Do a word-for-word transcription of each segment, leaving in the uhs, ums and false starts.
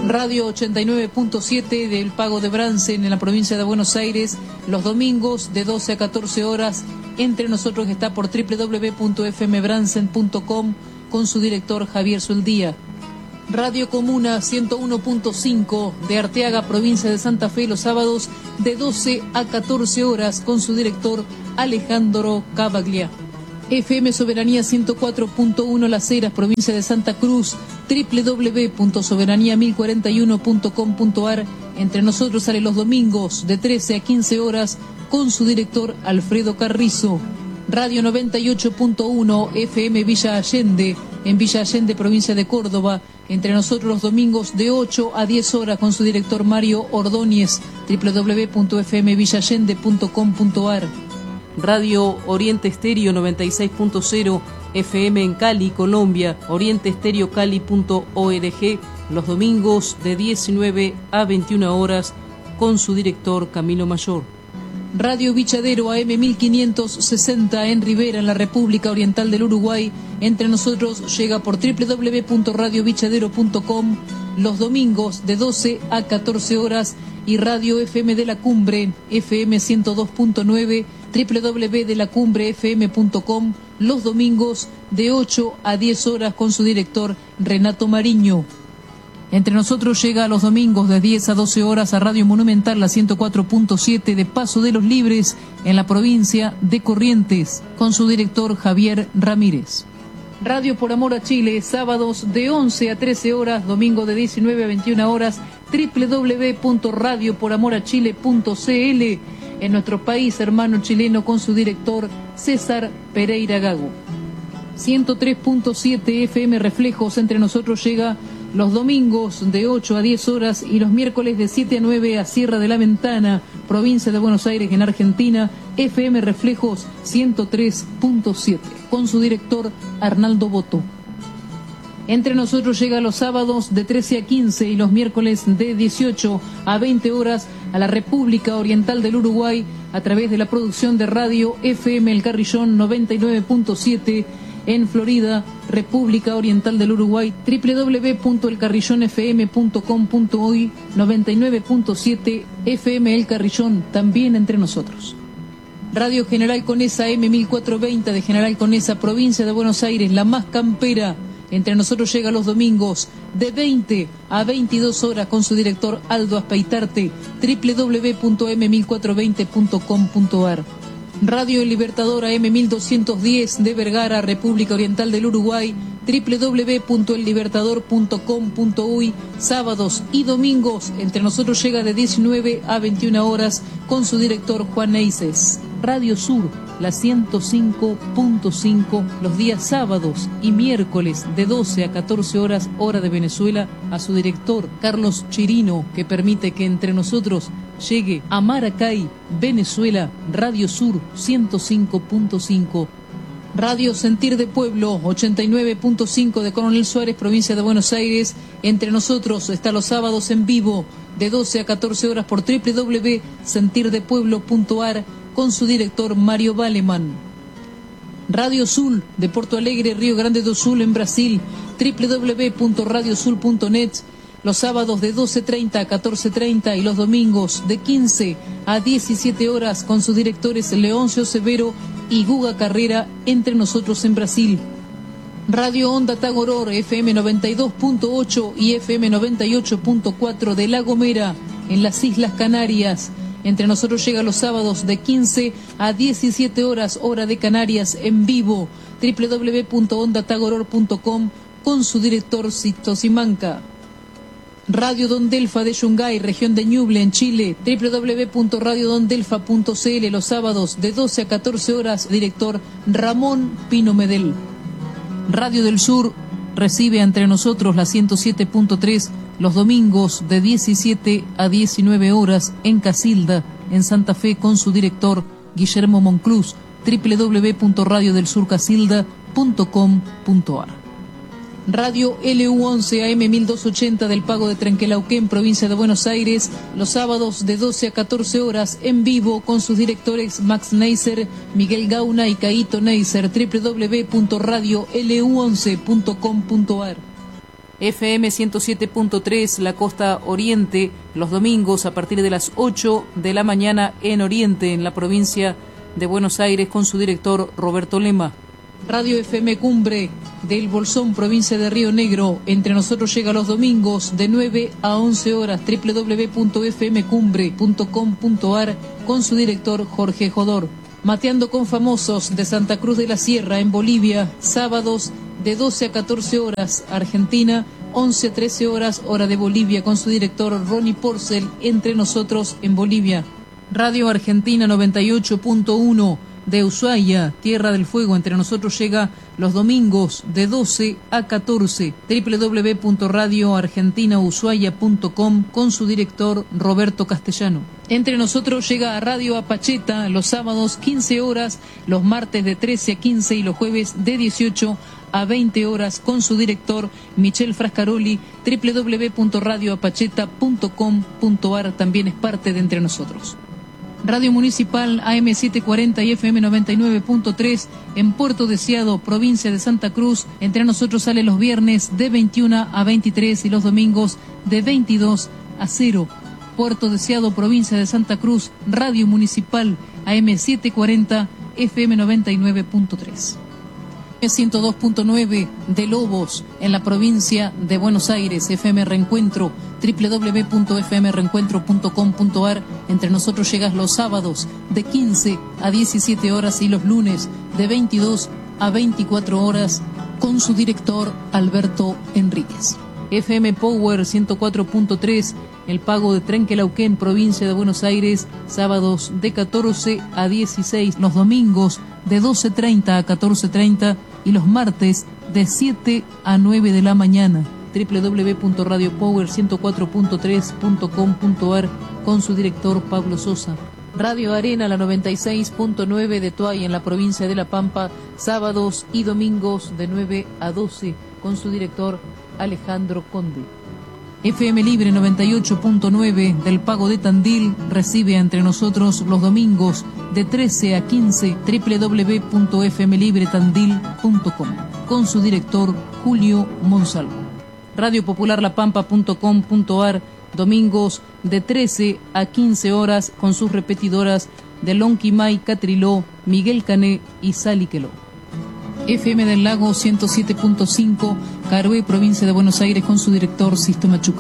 Radio ochenta y nueve punto siete del Pago de Bransen en la provincia de Buenos Aires, los domingos de doce a catorce horas. Entre nosotros está por doble u doble u doble u punto f m bransen punto com con su director Javier Sueldía. Radio Comuna ciento uno punto cinco de Arteaga, provincia de Santa Fe, los sábados de doce a catorce horas con su director Alejandro Cavaglia. F M Soberanía ciento cuatro punto uno Las Heras, provincia de Santa Cruz, doble u doble u doble u punto soberanía mil cuarenta y uno punto com punto a r. Entre nosotros sale los domingos de trece a quince horas con su director Alfredo Carrizo. Radio noventa y ocho punto uno F M Villa Allende, en Villa Allende, provincia de Córdoba. Entre nosotros los domingos de ocho a diez horas con su director Mario Ordóñez, doble u doble u doble u punto f m villallende punto com punto a r. Radio Oriente Estéreo noventa y seis punto cero F M en Cali, Colombia, oriente estéreo cali punto org, los domingos de diecinueve a veintiuna horas con su director Camilo Mayor. Radio Bichadero A M mil quinientos sesenta en Rivera, en la República Oriental del Uruguay. Entre nosotros llega por doble u doble u doble u punto radio bichadero punto com los domingos de doce a catorce horas, y Radio F M de la Cumbre, F M ciento dos punto nueve, doble u doble u doble u de la cumbre f m punto com, los domingos de ocho a diez horas con su director Renato Mariño. Entre nosotros llega a los domingos de diez a doce horas a Radio Monumental, la ciento cuatro punto siete de Paso de los Libres, en la provincia de Corrientes, con su director Javier Ramírez. Radio Por Amor a Chile, sábados de once a trece horas, domingo de diecinueve a veintiuna horas, doble u doble u doble u punto radio por amor a chile punto c l, en nuestro país hermano chileno, con su director César Pereira Gago. ciento tres punto siete F M Reflejos, entre nosotros llega los domingos de ocho a diez horas y los miércoles de siete a nueve a Sierra de la Ventana, provincia de Buenos Aires, en Argentina, F M Reflejos ciento tres punto siete, con su director Arnaldo Boto. Entre nosotros llega los sábados de trece a quince y los miércoles de dieciocho a veinte horas a la República Oriental del Uruguay a través de la producción de radio F M El Carrillón noventa y nueve punto siete en Florida, República Oriental del Uruguay, doble u doble u doble u punto el carrillón f m punto com punto uy, noventa y nueve punto siete F M El Carrillón, también entre nosotros. Radio General Conesa M mil cuatrocientos veinte de General Conesa, provincia de Buenos Aires, la más campera. Entre nosotros llega los domingos de veinte a veintidós horas con su director Aldo Aspeitarte, doble u doble u doble u punto m mil cuatrocientos veinte punto com punto a r. Radio El Libertador A M mil doscientos diez de Vergara, República Oriental del Uruguay, doble u doble u doble u punto el libertador punto com punto uy, sábados y domingos. Entre nosotros llega de diecinueve a veintiuna horas con su director Juan Eises. Radio Sur, la ciento cinco punto cinco, los días sábados y miércoles de doce a catorce horas, hora de Venezuela, a su director Carlos Chirino, que permite que entre nosotros llegue a Maracay, Venezuela, Radio Sur ciento cinco punto cinco. Radio Sentir de Pueblo ochenta y nueve punto cinco de Coronel Suárez, provincia de Buenos Aires. Entre nosotros está los sábados en vivo de doce a catorce horas por doble u doble u doble u punto sentir de pueblo punto a r con su director Mario Baleman. Radio Sul de Porto Alegre, Río Grande do Sul, en Brasil, doble u doble u doble u punto radio sul punto net, los sábados de doce treinta a catorce treinta y los domingos de quince a diecisiete horas con sus directores Leoncio Severo y Guga Carrera, entre nosotros en Brasil. Radio Onda Tagoror F M noventa y dos punto ocho y F M noventa y ocho punto cuatro de La Gomera, en las Islas Canarias. Entre nosotros llega los sábados de quince a diecisiete horas, hora de Canarias, en vivo, doble u doble u doble u punto onda tagoror punto com con su director Sisto Simanca. Radio Don Delfa de Yungay, región de Ñuble, en Chile, doble u doble u doble u punto radio don delfa punto c l, los sábados de doce a catorce horas, director Ramón Pino Medel. Radio del Sur recibe entre nosotros la ciento siete punto tres los domingos de diecisiete a diecinueve horas en Casilda, en Santa Fe, con su director Guillermo Monclús, doble u doble u doble u punto radio del sur casilda punto com punto a r. Radio L U once A M mil doscientos ochenta del Pago de Trenquelauquén, provincia de Buenos Aires, los sábados de doce a catorce horas en vivo con sus directores Max Neisser, Miguel Gauna y Caíto Neisser, doble u doble u doble u punto radio l u once punto com punto a r. F M ciento siete punto tres, la costa oriente, los domingos a partir de las ocho de la mañana en Oriente, en la provincia de Buenos Aires, con su director Roberto Lema. Radio F M Cumbre del Bolsón, provincia de Río Negro, entre nosotros llega los domingos de nueve a once horas, doble u doble u doble u punto f m cumbre punto com punto a r, con su director Jorge Jodor. Mateando con famosos de Santa Cruz de la Sierra en Bolivia, sábados de doce a catorce horas, Argentina, once a trece horas, hora de Bolivia, con su director Ronnie Porcel, entre nosotros en Bolivia. Radio Argentina noventa y ocho punto uno de Ushuaia, Tierra del Fuego, entre nosotros llega los domingos de doce a catorce, doble u doble u doble u punto radio argentina ushuaia punto com, con su director Roberto Castellano. Entre nosotros llega a Radio Apacheta los sábados quince horas, los martes de trece a quince y los jueves de dieciocho a veinte horas, con su director Michel Frascaroli. doble u doble u doble u punto radio apacheta punto com punto a r también es parte de Entre Nosotros. Radio Municipal A M setecientos cuarenta y F M noventa y nueve punto tres en Puerto Deseado, provincia de Santa Cruz. Entre Nosotros sale los viernes de veintiuna a veintitrés y los domingos de veintidós a cero. Puerto Deseado, provincia de Santa Cruz, Radio Municipal A M setecientos cuarenta F M noventa y nueve punto tres. ciento dos punto nueve de Lobos, en la provincia de Buenos Aires, F M Reencuentro, doble u doble u doble u punto f m reencuentro punto com punto a r. Entre nosotros llegas los sábados de quince a diecisiete horas y los lunes de veintidós a veinticuatro horas, con su director Alberto Enríquez. F M Power ciento cuatro punto tres, el Pago de Trenquelauquén, provincia de Buenos Aires, sábados de catorce a dieciséis, los domingos de doce treinta a catorce treinta y los martes de siete a nueve de la mañana. doble u doble u doble u punto radio power ciento cuatro punto tres punto com punto a r, con su director Pablo Sosa. Radio Arena, la noventa y seis punto nueve de Tuay, en la provincia de La Pampa, sábados y domingos de nueve a doce, con su director Alejandro Conde. F M Libre noventa y ocho punto nueve del Pago de Tandil recibe Entre Nosotros los domingos de trece a quince, doble u doble u doble u punto f m libre tandil punto com, con su director Julio Monsalvo. Radio Popular la pampa punto com punto a r, domingos de trece a quince horas, con sus repetidoras de Lonquimay, Catriló, Miguel Cané y Saliqueló. F M del Lago ciento siete punto cinco, Carué, provincia de Buenos Aires, con su director Sisto Machuca.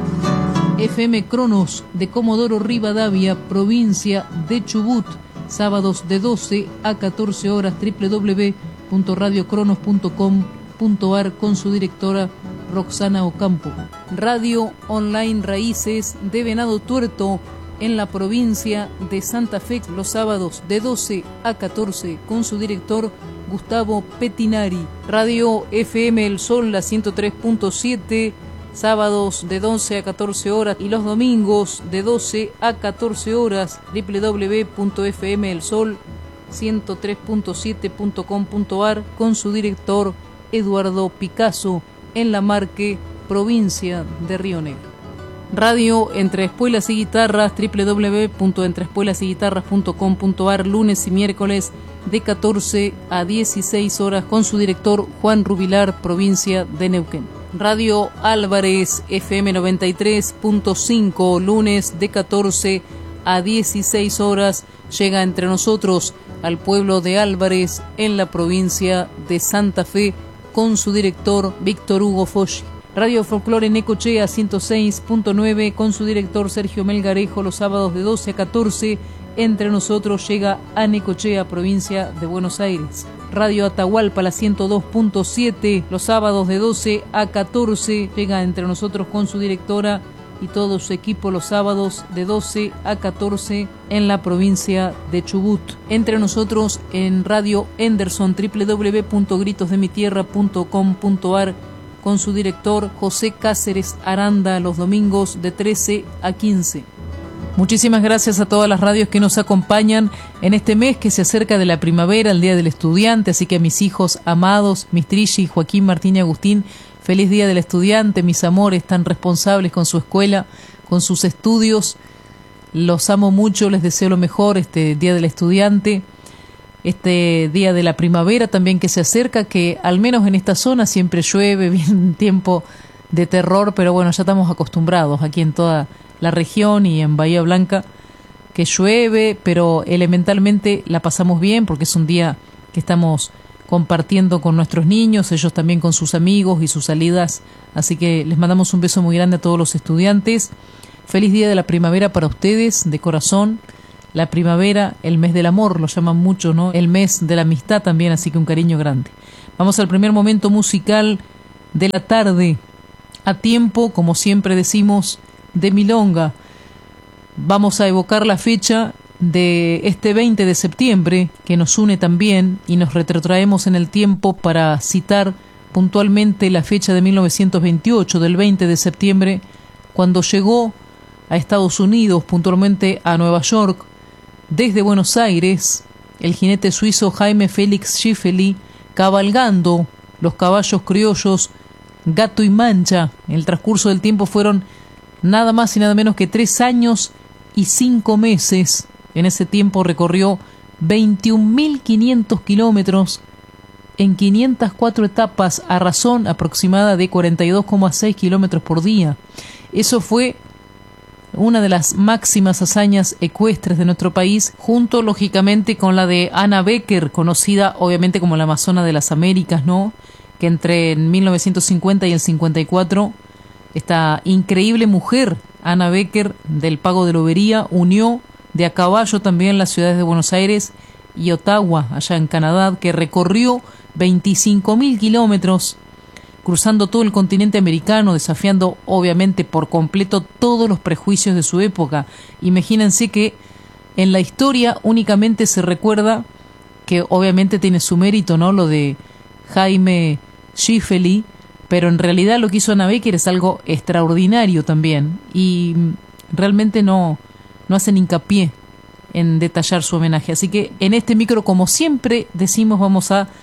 F M Cronos de Comodoro Rivadavia, provincia de Chubut, sábados de doce a catorce horas, doble u doble u doble u punto radio cronos punto com punto a r, con su directora Roxana Ocampo. Radio Online Raíces de Venado Tuerto, en la provincia de Santa Fe, los sábados de doce a catorce, con su director Gustavo Petinari. Radio F M El Sol, la ciento tres punto siete, sábados de doce a catorce horas y los domingos de doce a catorce horas, doble u doble u doble u punto f m el sol ciento tres punto siete punto com punto a r, con su director Eduardo Picasso, en La Marque, provincia de Río Negro. Radio Entre Espuelas y Guitarras, doble u doble u doble u punto entre espuelas y guitarras punto com punto a r, lunes y miércoles de catorce a dieciséis horas, con su director Juan Rubilar, provincia de Neuquén. Radio Álvarez, F M noventa y tres punto cinco, lunes de catorce a dieciséis horas, llega Entre Nosotros al pueblo de Álvarez, en la provincia de Santa Fe, con su director Víctor Hugo Foggi. Radio Folclore Necochea ciento seis punto nueve, con su director Sergio Melgarejo, los sábados de doce a catorce, Entre Nosotros llega a Necochea, provincia de Buenos Aires. Radio Atahualpa, la ciento dos punto siete, los sábados de doce a catorce, llega Entre Nosotros con su directora y todo su equipo los sábados de doce a catorce en la provincia de Chubut. Entre Nosotros en Radio Henderson, doble u doble u doble u punto gritos de mi tierra punto com punto a r, con su director José Cáceres Aranda, los domingos de trece a quince. Muchísimas gracias a todas las radios que nos acompañan en este mes que se acerca de la primavera, el Día del Estudiante, así que a mis hijos amados, mis Trilli, Joaquín, Martín y Agustín, feliz Día del Estudiante, mis amores tan responsables con su escuela, con sus estudios, los amo mucho, les deseo lo mejor este Día del Estudiante, este día de la primavera también que se acerca, que al menos en esta zona siempre llueve, bien tiempo de terror, pero bueno, ya estamos acostumbrados aquí en toda la región y en Bahía Blanca, que llueve, pero elementalmente la pasamos bien porque es un día que estamos compartiendo con nuestros niños, ellos también con sus amigos y sus salidas, así que les mandamos un beso muy grande a todos los estudiantes. Feliz día de la primavera para ustedes, de corazón. La primavera, el mes del amor, lo llaman mucho, ¿no? El mes de la amistad también, así que un cariño grande. Vamos al primer momento musical de la tarde, a tiempo, como siempre decimos, de milonga. Vamos a evocar la fecha de este veinte de septiembre, que nos une también, y nos retrotraemos en el tiempo para citar puntualmente la fecha de mil novecientos veintiocho, del veinte de septiembre, cuando llegó a Estados Unidos, puntualmente a Nueva York, desde Buenos Aires, el jinete suizo Jaime Félix Schifeli, cabalgando los caballos criollos Gato y Mancha. En el transcurso del tiempo fueron nada más y nada menos que tres años y cinco meses. En ese tiempo recorrió veintiún mil quinientos kilómetros en quinientas cuatro etapas a razón aproximada de cuarenta y dos coma seis kilómetros por día. Eso fue una de las máximas hazañas ecuestres de nuestro país, junto lógicamente con la de Anna Becker, conocida obviamente como la Amazona de las Américas, ¿no? Que entre mil novecientos cincuenta y el cincuenta y cuatro, esta increíble mujer, Anna Becker, del Pago de Lobería, unió de a caballo también las ciudades de Buenos Aires y Ottawa, allá en Canadá, que recorrió veinticinco mil kilómetros, cruzando todo el continente americano, desafiando obviamente por completo todos los prejuicios de su época. Imagínense que en la historia únicamente se recuerda, que obviamente tiene su mérito, ¿no?, lo de Jaime Schifeli, pero en realidad lo que hizo Anna Becker es algo extraordinario también, y realmente no, no hacen hincapié en detallar su homenaje. Así que en este micro, como siempre decimos, vamos a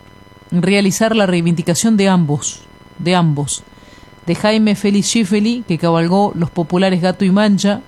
realizar la reivindicación de ambos, de ambos, de Jaime Félix Schifeli, que cabalgó los populares Gato y Mancha,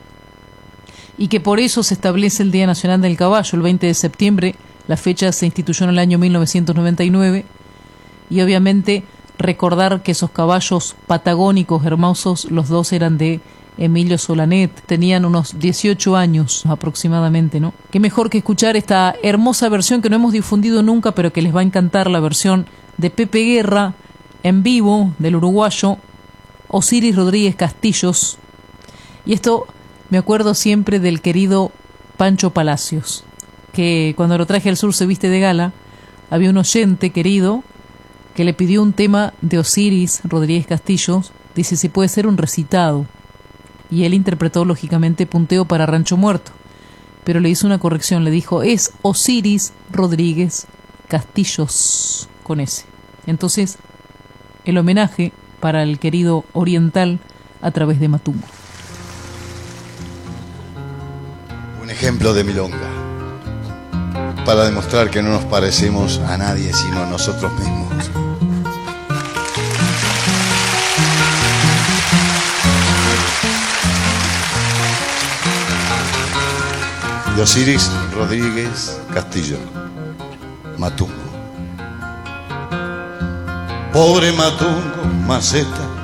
y que por eso se establece el Día Nacional del Caballo, el veinte de septiembre. La fecha se instituyó en el año mil novecientos noventa y nueve, y obviamente recordar que esos caballos patagónicos hermosos, los dos eran de Emilio Solanet, tenían unos dieciocho años aproximadamente, ¿no? Qué mejor que escuchar esta hermosa versión que no hemos difundido nunca, pero que les va a encantar, la versión de Pepe Guerra en vivo del uruguayo Osiris Rodríguez Castillos. Y esto me acuerdo siempre del querido Pancho Palacios, que cuando lo traje al sur se viste de gala, había un oyente querido que le pidió un tema de Osiris Rodríguez Castillos, dice si puede ser un recitado, y él interpretó lógicamente Punteo para Rancho Muerto, pero le hizo una corrección, le dijo es Osiris Rodríguez Castillos con ese. Entonces el homenaje para el querido oriental a través de Matumbo. Un ejemplo de milonga para demostrar que no nos parecemos a nadie sino a nosotros mismos. De Osiris Rodríguez Castillo, Matumbo. Pobre Matumbo, maceta,